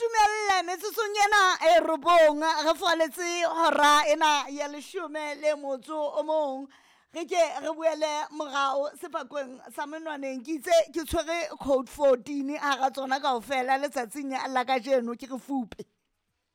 dumelle metsotson ena e robong re faletse hora ena ya 10 re ke re boele morao sefakong sa menwaneng ke itse ke tshwere code 14 a ga tsona kaofela letsatsing la ka jeno ke re fupe